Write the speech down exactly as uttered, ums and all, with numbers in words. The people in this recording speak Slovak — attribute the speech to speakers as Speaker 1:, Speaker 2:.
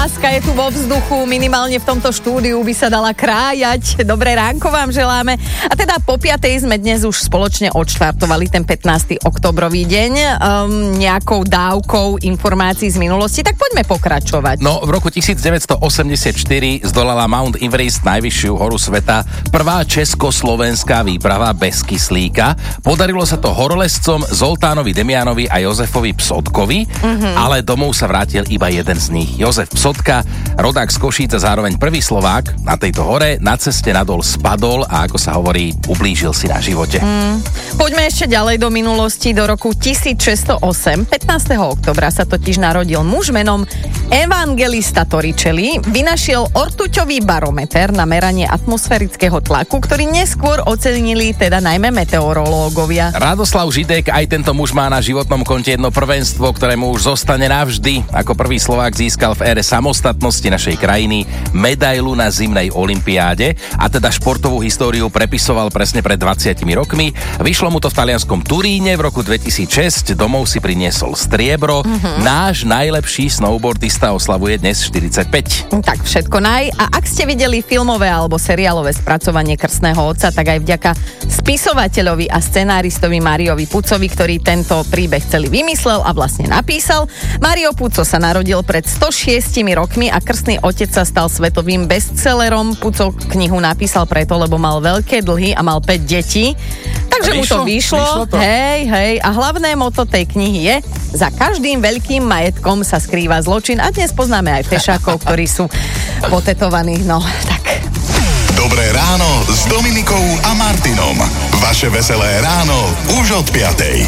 Speaker 1: láska je tu vo vzduchu, minimálne v tomto štúdiu by sa dala krájať. Dobré ránko vám želáme. A teda po piatej sme dnes už spoločne odštartovali ten pätnásteho októbrový deň um, nejakou dávkou informácií z minulosti, tak poďme pokračovať.
Speaker 2: No, v roku devätnásťstoosemdesiatštyri zdolala Mount Everest, najvyššiu horu sveta, prvá československá výprava bez kyslíka. Podarilo sa to horolezcom Zoltánovi Demianovi a Jozefovi Psotkovi, mm-hmm. ale domov sa vrátil iba jeden z nich. Jozef Psotka, rodák z Košíc a zároveň prvý Slovák na tejto hore, na ceste nadol spadol a ako sa hovorí, ublížil si na živote.
Speaker 1: Mm. Poďme ešte ďalej do minulosti, do roku tisícšesťstoosem. pätnásteho októbra sa totiž narodil muž menom Evangelista Torricelli. Vynašiel ortuťový barometer na meranie atmosférického tlaku, ktorý neskôr ocenili teda najmä meteorológovia.
Speaker 2: Radoslav Židek, aj tento muž má na životnom konte jedno prvenstvo, ktorému už zostane navždy. Ako prvý Slovák získal v ére samostatnosti našej krajiny medailu na zimnej olympiáde a teda športovú históriu prepisoval presne pred dvadsiatimi rokmi. Vyšlo mu to v talianskom Turíne v roku dvetisícšesť, domov si priniesol striebro. Mm-hmm. Náš najlepší snowboardista oslavuje dnes štyridsaťpäť.
Speaker 1: Tak všetko naj. A ak ste videli filmové alebo seriálové spracovanie Krstného otca, tak aj vďaka spisovateľovi a scenáristovi Máriovi Pucovi, ktorý tento príbeh celý vymyslel a vlastne napísal. Mário Puco sa narodil pred stošiestimi rokmi a Krstný otec sa stal svetovým bestsellerom. Puco knihu napísal preto, lebo mal veľké dlhy a mal päť detí. Takže mu to vyšlo. vyšlo to. Hej, hej. A hlavné motto tej knihy je: za každým veľkým majetkom sa skrýva zločin. A dnes poznáme aj fešákov, ktorí sú potetovaní. No, tak.
Speaker 3: Dobré ráno s Dominikou a Martinom. Vaše veselé ráno už od piatej.